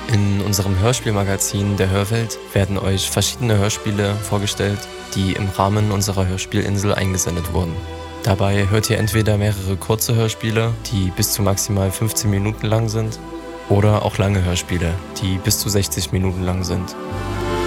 In unserem Hörspielmagazin der Hörwelt werden euch verschiedene Hörspiele vorgestellt, die im Rahmen unserer Hörspielinsel eingesendet wurden. Dabei hört ihr entweder mehrere kurze Hörspiele, die bis zu maximal 15 Minuten lang sind, oder auch lange Hörspiele, die bis zu 60 Minuten lang sind.